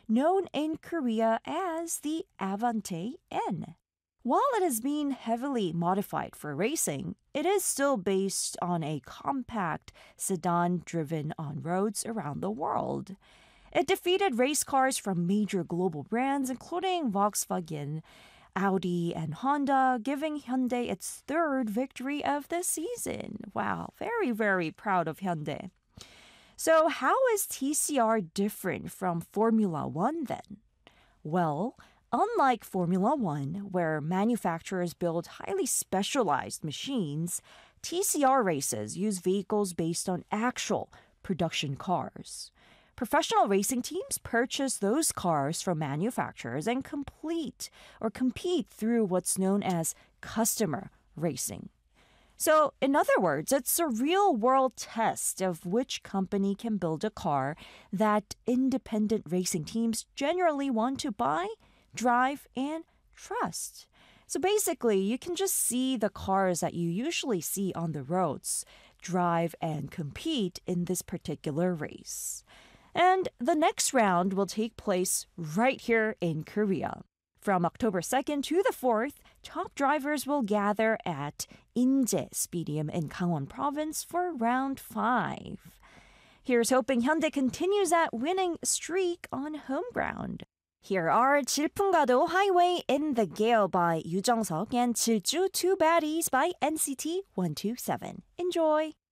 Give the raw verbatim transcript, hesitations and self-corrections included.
known in Korea as the Avante N. While it has been heavily modified for racing, it is still based on a compact sedan driven on roads around the world. It defeated race cars from major global brands including Volkswagen, Audi, and Honda, giving Hyundai its third victory of the season. Wow, very, very proud of Hyundai. So, how is T C R different from Formula One then? Well, unlike Formula One, where manufacturers build highly specialized machines, T C R races use vehicles based on actual production cars. Professional racing teams purchase those cars from manufacturers and complete or compete through what's known as customer racing. So, in other words, it's a real-world test of which company can build a car that independent racing teams generally want to buy, drive, and trust. So basically, you can just see the cars that you usually see on the roads, drive, and compete in this particular race. And the next round will take place right here in Korea. From October second to the fourth, top drivers will gather at Inje Speedium in Gangwon Province for round five. Here's hoping Hyundai continues that winning streak on home ground. Here are 질풍가도 Highway in the Gale by Yoo Jung-seok and 질주 Two Baddies by N C T one two seven. Enjoy!